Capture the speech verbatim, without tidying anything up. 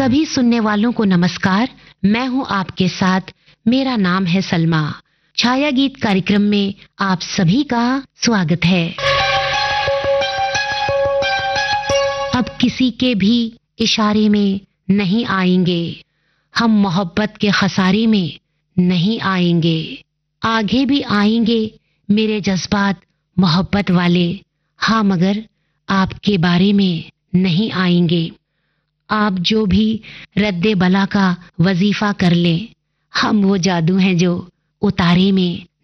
सभी सुनने वालों को नमस्कार। मैं हूं आपके साथ, मेरा नाम है सलमा। छाया गीत कार्यक्रम में आप सभी का स्वागत है। अब किसी के भी इशारे में नहीं आएंगे, हम मोहब्बत के खसारे में नहीं आएंगे। आगे भी आएंगे मेरे जज्बात मोहब्बत वाले, हाँ मगर आपके बारे में नहीं आएंगे। आप जो भी रद्दे बला का वजीफा कर लें, हम वो जादू हैं जो उतारे में